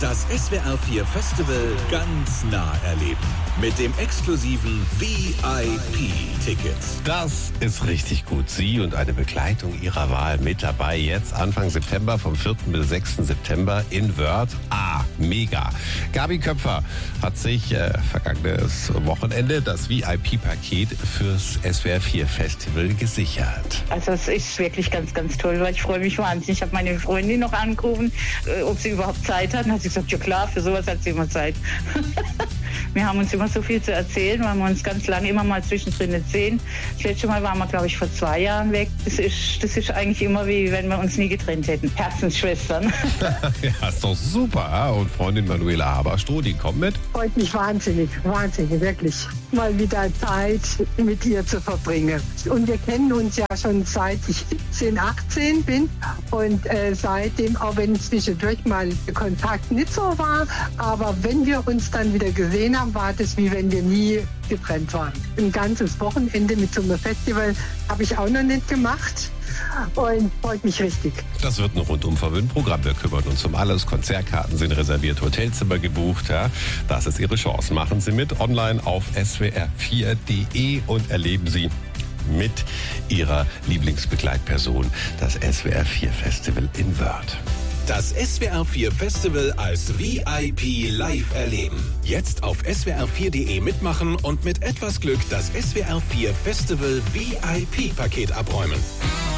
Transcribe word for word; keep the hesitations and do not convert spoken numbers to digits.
Das S W R vier Festival ganz nah erleben. Mit dem exklusiven V I P-Ticket. Das ist richtig gut. Sie und eine Begleitung Ihrer Wahl mit dabei. Jetzt Anfang September, vom vierten bis sechsten September in Wörth. Ah, mega. Gabi Köpfer hat sich äh, vergangenes Wochenende das V I P-Paket fürs S W R vier Festival gesichert. Also es ist wirklich ganz, ganz toll, weil ich freue mich wahnsinnig. Ich habe meine Freundin noch angerufen, äh, ob sie überhaupt Zeit hat. Und hat sie gesagt, ja klar, für sowas hat sie immer Zeit. Wir haben uns immer so viel zu erzählen, weil wir uns ganz lange immer mal zwischendrin nicht sehen. Das letzte Mal waren wir, glaube ich, vor zwei Jahren weg. Das ist, das ist eigentlich immer wie, wenn wir uns nie getrennt hätten. Herzensschwestern. Ja, ist doch super. Und Freundin Manuela Haberstroh, die kommt mit? Freut mich wahnsinnig, wahnsinnig, wirklich. Mal wieder Zeit mit ihr zu verbringen. Und wir kennen uns ja schon seit ich siebzehn, achtzehn bin. Und äh, seitdem, auch wenn zwischendurch mal Kontakt nicht so war, aber wenn wir uns dann wieder gesehen haben, war das wie wenn wir nie getrennt waren. Ein ganzes Wochenende mit so einem Festival habe ich auch noch nicht gemacht. Und freut mich richtig. Das wird ein rundum verwöhnt Programm. Wir kümmern uns um alles. Konzertkarten sind reserviert, Hotelzimmer gebucht. Ja. Das ist Ihre Chance. Machen Sie mit online auf s w r vier punkt d e und erleben Sie mit Ihrer Lieblingsbegleitperson das S W R vier Festival in Wörth. Das S W R vier Festival als V I P live erleben. Jetzt auf s w r vier punkt d e mitmachen und mit etwas Glück das S W R vier Festival V I P-Paket abräumen.